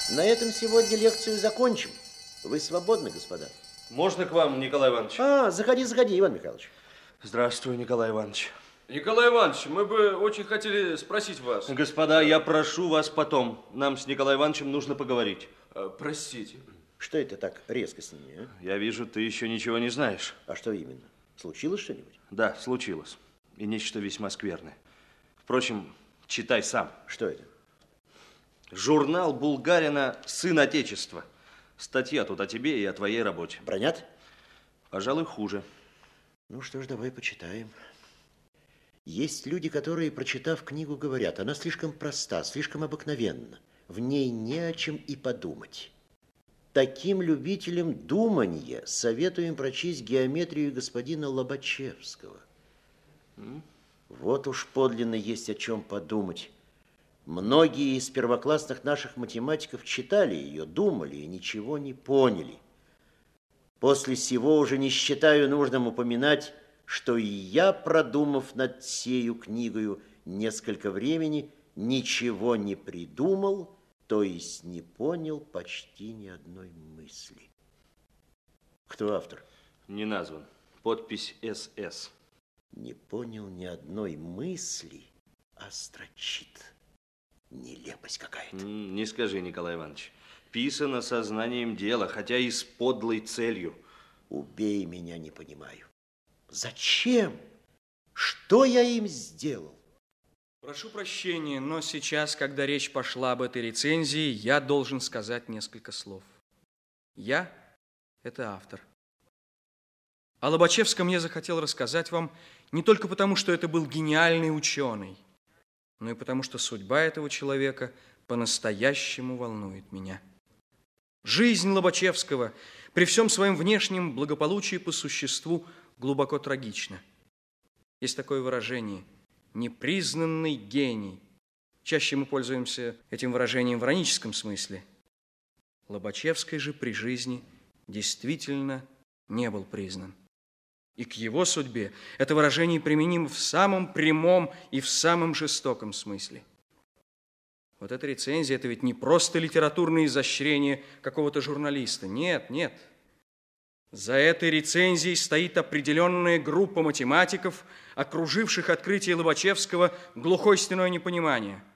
На этом сегодня лекцию закончим. Вы свободны, господа? Можно к вам, Николай Иванович? Заходи, Иван Михайлович. Здравствуй, Николай Иванович. Николай Иванович, мы бы очень хотели спросить вас. Господа, я прошу вас потом. Нам с Николаем Ивановичем нужно поговорить. Простите. Что это так резко с ними, а? Я вижу, ты еще ничего не знаешь. А что именно? Случилось что-нибудь? Да, случилось. И нечто весьма скверное. Впрочем, читай сам. Что это? Журнал Булгарина «Сын Отечества». Статья тут о тебе и о твоей работе. Бронят? Пожалуй, хуже. Ну что ж, давай почитаем. Есть люди, которые, прочитав книгу, говорят, она слишком проста, слишком обыкновенна. В ней не о чем и подумать. Таким любителям думанья советуем прочесть геометрию господина Лобачевского. Вот уж подлинно есть о чем подумать. Многие из первоклассных наших математиков читали ее, думали и ничего не поняли. После сего уже не считаю нужным упоминать, что и я, продумав над сею книгою несколько времени, ничего не придумал, то есть не понял почти ни одной мысли. Кто автор? Не назван. Подпись СС. Не понял ни одной мысли, а строчит. Нелепость какая-то. Не скажи, Николай Иванович. Писано сознанием дела, хотя и с подлой целью. Убей меня, не понимаю. Зачем? Что я им сделал? Прошу прощения, но сейчас, когда речь пошла об этой рецензии, я должен сказать несколько слов. Я – это автор. О Лобачевском я захотел рассказать вам не только потому, что это был гениальный ученый, но и потому, что судьба этого человека по-настоящему волнует меня. Жизнь Лобачевского при всем своем внешнем благополучии по существу глубоко трагична. Есть такое выражение «непризнанный гений». Чаще мы пользуемся этим выражением в ироническом смысле. Лобачевский же при жизни действительно не был признан. И к его судьбе это выражение применимо в самом прямом и в самом жестоком смысле. Вот эта рецензия – это ведь не просто литературное изощрение какого-то журналиста. Нет, нет. За этой рецензией стоит определенная группа математиков, окруживших открытие Лобачевского глухой стеной непонимания.